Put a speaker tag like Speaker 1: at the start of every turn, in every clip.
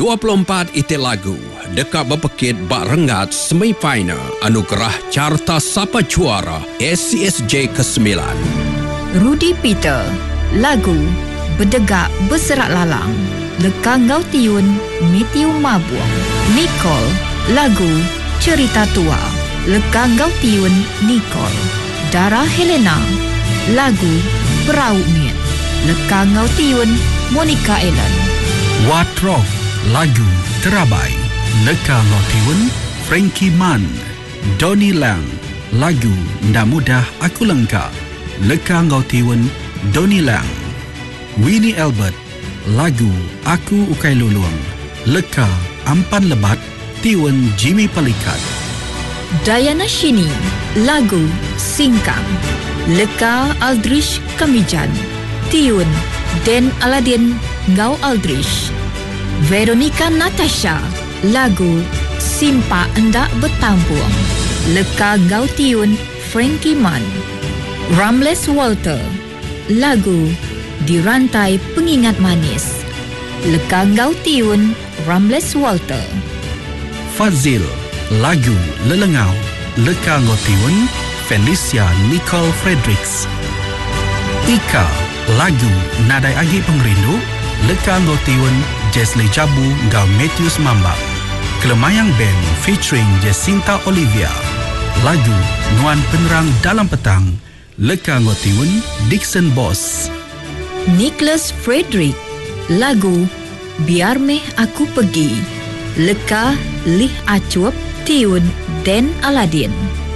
Speaker 1: 24 ite lagu dekat berpekit bak rengat semifinal anugerah carta sapa juara SCSJ ke-9.
Speaker 2: Rudy Peter, lagu Berdegak Berserak Lalang, leka ngau tiun Matthew Mabuang. Nicole, lagu Cerita Tua, leka ngau tiun Nicole. Dara Helena, lagu Berau Miet, leka ngau tiun Monica Ellen.
Speaker 3: Watrof, lagu Terabai, leka ngau tiun Frankie Man. Donnie Lang, lagu Ndak Mudah Aku Lengkap, leka ngau tiun Donnie Lang. Winnie Albert, lagu Aku Ukai Luluang, leka Ampan Lebat tiun Jimmy Pelikat.
Speaker 2: Diana Shini, lagu Singkang, leka Aldrich Kamijan, tiun Den Aladin Ngau Aldrich. Veronica Natasha, lagu Simpa Endak Bertampuang, leka Ngau tiun Frankie Man. Ramles Walter, lagu Dirantai Pengingat Manis, leka Ngau tiun Ramles Walter.
Speaker 3: Fazil, lagu Lelengau, leka ngau tiun Felicia Nicole Fredericks. Ika, lagu Nadai Agi Pengrindu, leka ngau tiun Jesli Jabu ngau Matthews Mambak. Kelemayang Band featuring Jacinta Olivia, lagu Nuan Penerang Dalam Petang, leka ngau tiun Dixon Boss.
Speaker 2: Nicholas Frederick, lagu Biar Meh Aku Pergi, leka Lih Acuap tiun Den Aladin.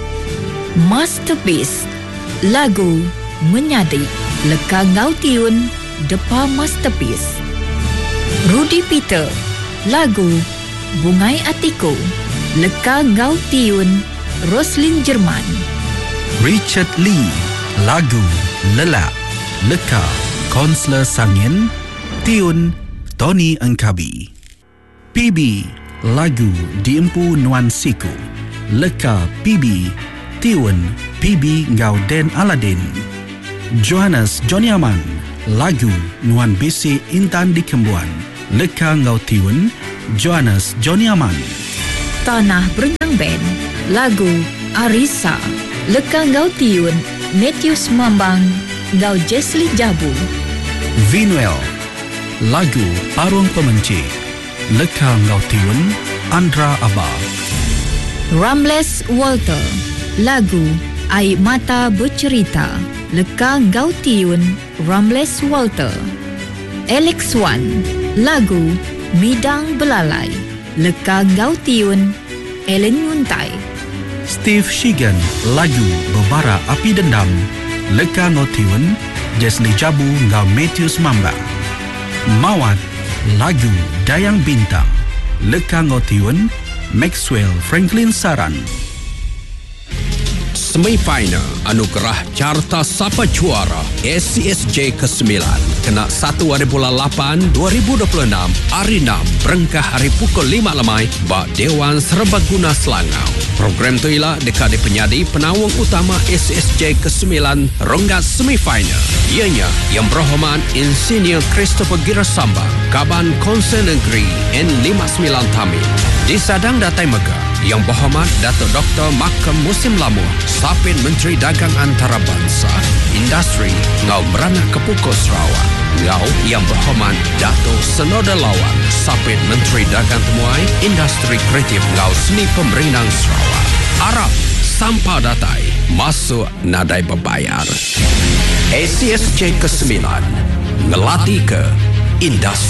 Speaker 2: Masterpiece, lagu Menyadik, leka ngau tiun Depa Masterpiece. Rudy Peter, lagu Bungai Atiku, leka ngau tiun Roslyn Jerman.
Speaker 3: Richard Lee, lagu Lelak, leka Konsler Sangin, tiun Tony Engkabi. PB, lagu Diempu Nuan Siku, leka PB, tiun PB ngau Den Aladin. Johannes Johnny Aman, lagu Nuan BC Intan di Kembuan, leka ngau tiun Johannes Johnny Aman.
Speaker 2: Tanah Berenang Band, lagu Arisa, leka ngau tiun Matthews Mambang ngau Jesli Jabu.
Speaker 3: Vinuel, lagu Parung Pemenci, leka ngau tiun Andra Abah.
Speaker 2: Ramles Walter, lagu Air Mata Bercerita, leka ngau tiun Ramles Walter. Alex Wan, lagu Midang Belalai, leka ngau tiun Ellen Yuntai.
Speaker 3: Steve Shigan, lagu Berbara Api Dendam, leka ngau tiun Jesli Jabu ngau Matthews Mambang. Mawat, lagu Dayang Bintang, leka ngau tiun Maxwell Franklin Saran.
Speaker 1: Semifinal anugerah carta sapa juara SCSJ ke-9 kena 1 hari bulan 8 2026 hari 6 berengkah hari pukul 5 lemai bak Dewan Serbaguna Selangau. Program tu ialah dekat di penyadi penawang utama SCSJ ke-9 ronggat semifinal. Ianya Yang Berhormat Insinyur Christopher Girasambang, Kaban Konser Negeri N59 Tamil. Disadang Datai Megah Yang Berhormat Datuk Dr. Makam Musim Lamuh, Sapit Menteri Dagang Antarabangsa, Industri Ngau Merana Kepukul Sarawak. Ngau Yang Berhormat Datuk Senoda Lawan, Sapit Menteri Dagang Temuai, Industri Kreatif Ngau Seni Pemerintah Sarawak. Arab Sampah Datai masuk nadai berbayar. SCSJ ke-9 ngelatih ke industri.